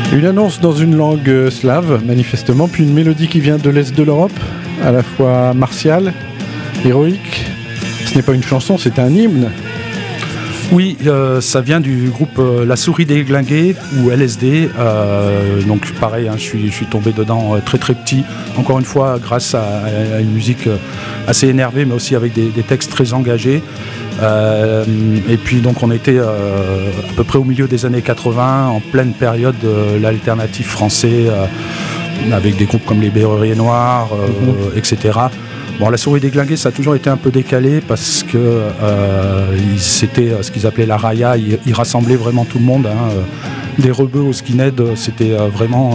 Une annonce dans une langue slave, manifestement, puis une mélodie qui vient de l'Est de l'Europe, à la fois martiale, héroïque. Ce n'est pas une chanson, c'est un hymne. Oui, ça vient du groupe La Souris Déglinguée ou LSD. Donc pareil, je suis tombé dedans très très petit. Encore une fois, grâce à une musique assez énervée, mais aussi avec des textes très engagés. Et puis donc on était à peu près au milieu des années 80, en pleine période de l'alternative français, avec des groupes comme les Berruriers Noirs, etc. Bon, La Souris Déglinguée, ça a toujours été un peu décalé parce que c'était ce qu'ils appelaient la raya, ils rassemblaient vraiment tout le monde, des rebeux aux skinheads, c'était vraiment...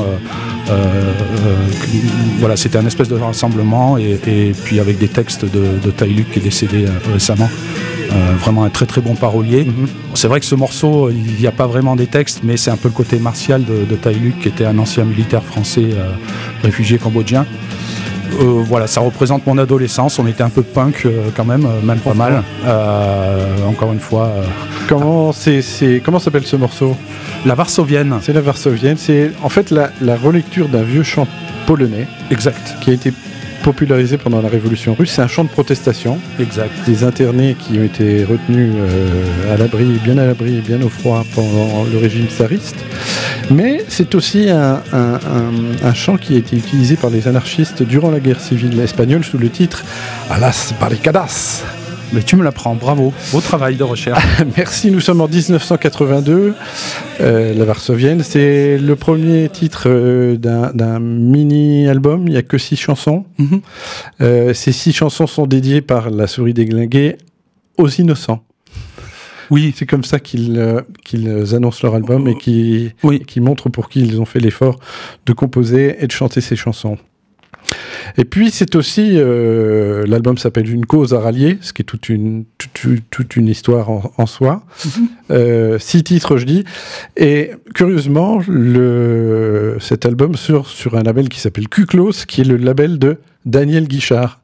voilà, c'était un espèce de rassemblement et puis avec des textes de Taïluc qui est décédé récemment. Vraiment un très très bon parolier. C'est vrai que ce morceau, il n'y a pas vraiment des textes, mais c'est un peu le côté martial de Taïluc, qui était un ancien militaire français réfugié cambodgien. Voilà, ça représente mon adolescence. On était un peu punk quand même pas mal. Encore une fois. Comment s'appelle ce morceau ? La Varsovienne. C'est la Varsovienne. C'est en fait la relecture d'un vieux chant polonais. Exact. Qui a été popularisé pendant la Révolution russe. C'est un chant de protestation. Exact. Des internés qui ont été retenus à l'abri, bien au froid pendant le régime tsariste. Mais c'est aussi un chant qui a été utilisé par les anarchistes durant la guerre civile espagnole sous le titre « A las barricadas ». Mais tu me l'apprends, bravo, beau travail de recherche. Merci, nous sommes en 1982, la Varsovienne, c'est le premier titre d'un mini-album, il n'y a que 6 chansons. Ces 6 chansons sont dédiées par La Souris Déglinguée aux innocents. Oui, c'est comme ça qu'ils annoncent leur album et qui montrent pour qui ils ont fait l'effort de composer et de chanter ces chansons. Et puis c'est aussi, l'album s'appelle Une cause à rallier, ce qui est toute une histoire en soi. 6 titres, je dis. Et curieusement, cet album sort sur un label qui s'appelle Kuklos, qui est le label de Daniel Guichard.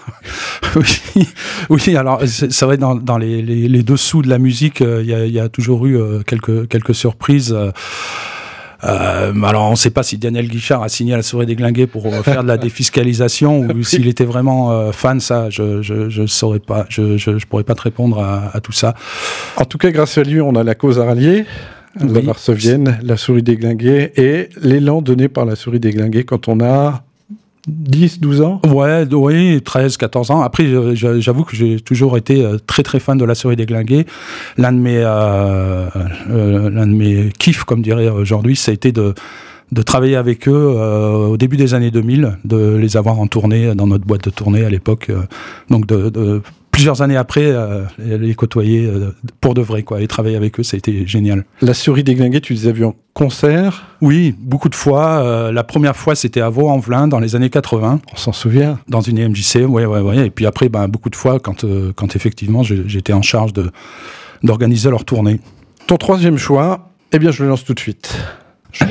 Oui, alors c'est vrai, dans les dessous de la musique, il y a toujours eu quelques surprises. Alors on ne sait pas si Daniel Guichard a signé à La Souris Déglinguée pour faire de la défiscalisation ou s'il était vraiment fan, ça je saurais pas, je pourrais pas te répondre à tout ça. En tout cas, grâce à lui, on a la cause à rallier, la Varsovienne, La Souris Déglinguée et l'élan donné par La Souris Déglinguée quand on a 10, 12 ans ? Oui, 13, 14 ans. Après, j'avoue que j'ai toujours été très très fan de La Souris Déglinguée. L'un de mes kiffs, comme dirait aujourd'hui, ça a été de travailler avec eux au début des années 2000, de les avoir en tournée, dans notre boîte de tournée à l'époque. Donc plusieurs années après, les côtoyer pour de vrai, quoi, et travailler avec eux, ça a été génial. La Souris Déglinguée, tu les as vus en concert ? Oui, beaucoup de fois. La première fois, c'était à Vaux-en-Velin, dans les années 80. On s'en souvient ? Dans une EMJC, ouais. Et puis après, beaucoup de fois, quand effectivement, j'étais en charge d'organiser leur tournée. Ton troisième choix, eh bien, je le lance tout de suite.